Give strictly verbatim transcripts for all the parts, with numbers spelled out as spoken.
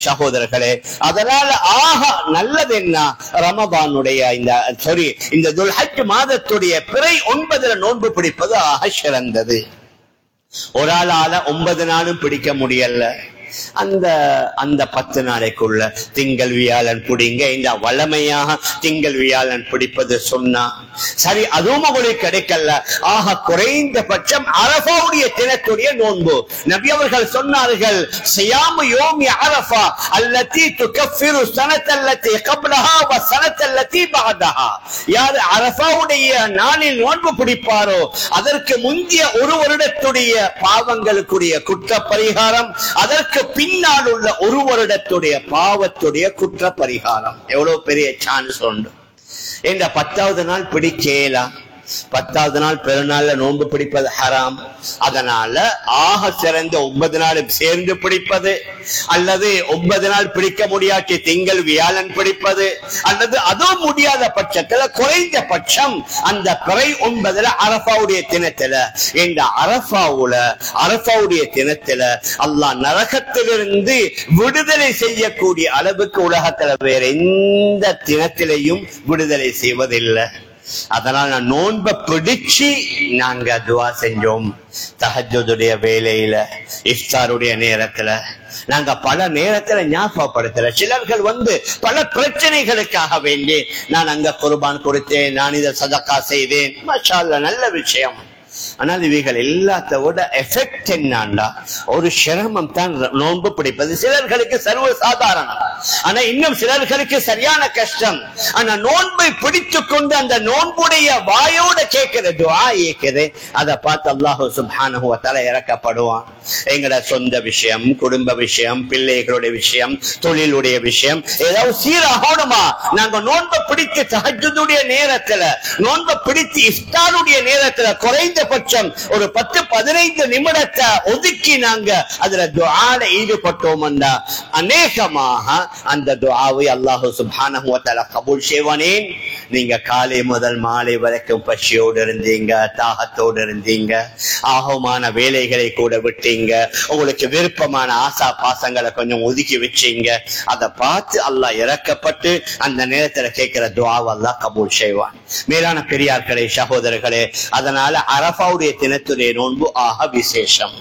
சகோதரர்களே, அதனால ஆக நல்லது என்ன, ரமதானுடைய இந்த சாரி இந்த துல்ஹஜ் மாதத்துடைய பிறை ஒன்பதுல நோன்பு பிடிப்பது ஆக சிறந்தது. ஒரு ஆளால ஒன்பது நாளும் பிடிக்க முடியல, அந்த அந்த பத்து நாளைக்குள்ள திங்கள் வியாழன் பிடிங்க. இந்த வளமையாக திங்கள் வியாழன் பிடிப்பது சொன்னா சரி, அதுவும் உங்களுக்கு கிடைக்கல, ஆக குறைந்தபட்சம் அரஃபாவுடைய தினத்துடைய நோன்பு. நபி அவர்கள் சொன்னார்கள், சியாமு யோமி அரஃபா அல்லதி துகஃபிரு ஸனத்தல்லதி கப்லஹா வ ஸனத்தல்லதி பஅதஹா. யார் அரஃபாவுடைய நாளில் நோன்பு பிடிப்பாரோ அதற்கு முந்திய ஒரு வருடத்துடைய பாவங்களுக்குரிய குற்ற பரிகாரம், அதற்கு பின்னால் உள்ள ஒரு வருடத்துடைய பாவத்துடைய குற்ற பரிகாரம். எவ்வளவு பெரிய சான்ஸ் உண்டு. இந்த பத்தாவது நாள் பிடிக்கலாம், பத்தாவது நாள் பெருநாள்ல நோன்பு பிடிப்பது ஹராம். அதனால ஆக சிறந்த ஒன்பது நாள் சேர்ந்து பிடிப்பது, அல்லது ஒன்பது நாள் பிடிக்க முடியாட்டி திங்கள் வியாழன் பிடிப்பது, அல்லது அதுவும் முடியாத பட்சத்துல குறைந்த பட்சம் அந்த பிறை ஒன்பதுல அரஃபாவுடைய தினத்துல, இந்த அரஃபாவுல அரஃபாவுடைய தினத்துல அல்லாஹ் நரகத்திலிருந்து விடுதலை செய்யக்கூடிய அளவுக்கு உலகத்துல வேற எந்த தினத்திலையும் விடுதலை செய்வதில்லை. அதனால நான் நோன்பை பிடிச்சு நாங்க துவா செஞ்சோம். தஹஜ்ஜுடைய வேலையில, இஃப்தாருடைய நேரத்துல நாங்க பல நேரத்துல ஞாபகப்படுத்தல. சிலர்கள் வந்து பல பிரச்சனைகளுக்காக வேண்டி நான் அங்க குர்பான் கொடுத்தேன், நான் இதை சதக்கா செய்தேன், மாஷா அல்லாஹ், நல்ல விஷயம். ஆனால் இவைகள் எல்லாத்த விட எஃபெக்ட் என்னண்டா ஒரு சிரமம் தான் நோன்பு பிடிப்பது. சிலர்களுக்கு சர்வ சாதாரணம், ஆனா இன்னும் சிலர்களுக்கு சரியான கஷ்டம். ஆனா நோன்பை பிடித்துக் கொண்டு அந்த நோன்புடைய வாயோட கேட்கிற துஆ இருக்குது, அதை பார்த்து அல்லாஹ் சுப்ஹானஹு வ தஆலா இறக்கப்படுவான். எங்கட சொந்த விஷயம், குடும்ப விஷயம், பிள்ளைகளுடைய விஷயம், தொழிலுடைய விஷயம் ஏதாவது சீராகணுமா, நாங்க நோன்பை பிடித்து தஹஜ்ஜுடைய நேரத்துல, நோன்பை பிடித்து இஃப்தாருடைய நேரத்துல குறைந்த பட்சம் ஒரு பத்து பதினைந்து நிமிடத்தை ஒதுக்கி நாங்க அதுல துஆல ஈடுபட்டோம் என்றா அநேகமாக அந்த துஆவை அல்லாஹ் சுப்ஹானஹு வ தஆலா கபூல் செய்வானே. நீங்க காலை முதல் மாலை வரைக்கும் பசியோடு இருந்தீங்க, தாகத்தோடு இருந்தீங்க, ஆகமான வேலைகளை கூட விட்டீங்க, உங்களுக்கு விருப்பமான ஆசா பாசங்களை கொஞ்சம் ஒதுக்கி வச்சீங்க, அதை பார்த்து அல்லாஹ் இறக்கப்பட்டு அந்த நேரத்துல கேட்கிற துஆவை அல்லாஹ் கபூல் செய்வான். மேலான பெரியார்களே, சகோதரர்களே, அதனால அரஃபாவுடைய தினத்துடைய நோன்பு ஆக விசேஷம்.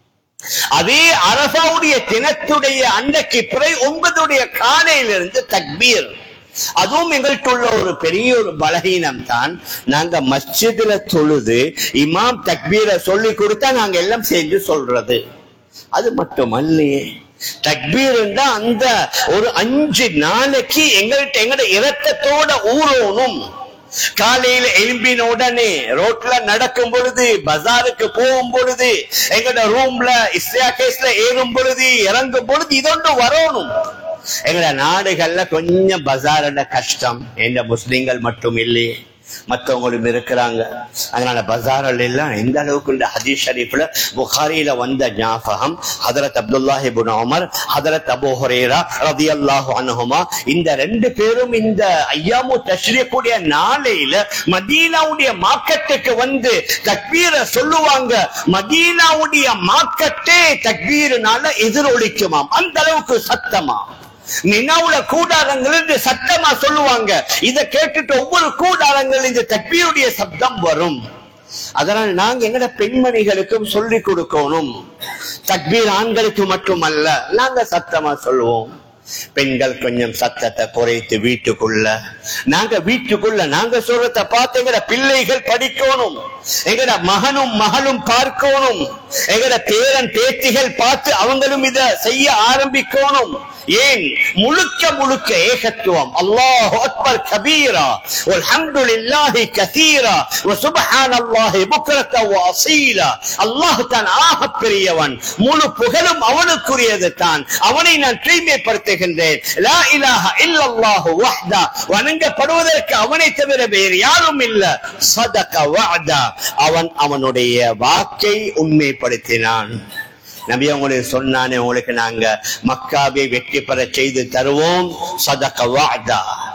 அதே அரஃபாவுடைய தினத்துடைய அன்றைக்கு பிறை ஒன்பதுடைய காலையிலிருந்து தக்பீர், அதுவும் எங்கள்கிட்ட உள்ள ஒரு பெரிய ஒரு பலகீனம் தான். நாங்க மஸ்ஜிதுல தொழுது இமாம் தக்பீரை சொல்லி கொடுத்தா நாங்க எல்லாம் சேர்ந்து சொல்றது. அது மட்டுமல்லையே, தக்பீர் அந்த ஒரு அஞ்சு நாளைக்கு எங்கள்கிட்ட எங்கட இரத்தத்தோட ஊறணும். காலையில எழும்பின உடனே ரோட்ல நடக்கும் பொழுது, பஜாருக்கு போகும் பொழுது, எங்கட ரூம்ல இஸ்லாகேஸ்ல ஏறும் பொழுது, இறங்கும் பொழுது இதொன்று வரணும். எங்கட நாடுகள்ல கொஞ்சம் பஜார்ல கஷ்டம், எந்த முஸ்லிம்கள் மட்டும் இல்லையே, மற்றவங்களும் இருக்கிறாங்க. அதனால பஜாரில் எல்லாம் எந்த அளவுக்கு இந்த ஹதீஸ் ஷரீஃப்ல புகாரியில வந்த ஞாபகம், ஹதரத் அப்துல்லாஹ் இப்னு உமர், ஹதரத் அபூ ஹுரைரா ரலியல்லாஹு அன்ஹுமா, இந்த ரெண்டு பேரும் இந்த ஐயாமு தஷ்ரீக்குடைய நாளையில மதீனாவுடைய மார்க்கெட்டுக்கு வந்து தக்பீரை சொல்லுவாங்க. மதீனாவுடைய மார்க்கெட்டே தக்பீர்னால எதிரொலிக்குமாம், அந்த அளவுக்கு சத்தமா. மினாவுல கூடாரங்கள் சத்தமா சொல்லுவாங்க. இதை கேட்டுட்டு ஒவ்வொரு கூடாரங்கள் இந்த தக்பீருடைய சப்தம் வரும். அதனால் நாங்க எங்கட பெண்மணிகளுக்கும் சொல்லி கொடுக்கணும். தக்பீர் ஆண்களுக்கு மட்டுமல்ல, நாங்க சத்தமா சொல்லுவோம். பெண்கள் கொஞ்சம் சத்தத்தை குறைத்து வீட்டுக்குள்ள, நாங்க வீட்டுக்குள்ள நாங்க சொல்றத பார்த்து எங்கட பிள்ளைகள் படிக்கணும், எங்கட மகனும் மகளும் பார்க்கணும், எங்கட பேரன் பேத்திகள் பார்த்து அவங்களும் இத செய்ய ஆரம்பிக்கணும். ஏன் முழுக்க முழுக்க ஏகத்துவம். அல்லாஹு அக்பர் கபீரா வல்ஹம்துலில்லாஹி கஸீரா வ சுப்ஹானல்லாஹி புக்ரத வ அஸீலா. அல்லாஹ் தான் ஆக பெரியவன், முழு புகழும் அவனுக்குரியது தான், அவனை நான் தூய்மைப்படுத்துகின்றேன். லா இலாஹ இல்லல்லாஹு வஹ்தா, வணங்கப்படுவதற்கு அவனை தவிர வேறு யாரும் இல்ல. ஸதக வஅதா, அவன் அவனுடைய வாக்கை உண்மைப்படுத்தினான். நபி உங்களுக்கு சொன்னானே, உங்களுக்கு நாங்க மக்காவை வெற்றி பெற செய்து தருவோம். ஸதக வஅதா,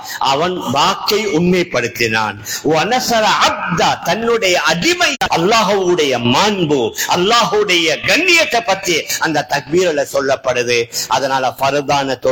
அவன் வாக்கை உண்மைப்படுத்தினான். வனசர அப்தா, தன்னுடைய அடிமை. அல்லாஹ்வுடைய மாண்பு, அல்லாஹ்வுடைய கண்ணியத்தை பற்றி அந்த தக்பீரில் சொல்லப்படுது. அதனால ஃபர்தான